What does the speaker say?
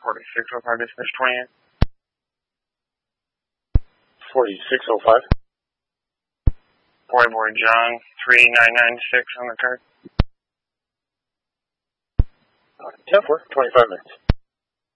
4605, dispatch 28. 4605. Boy John, 3996 on the card. 10-4, 25 minutes.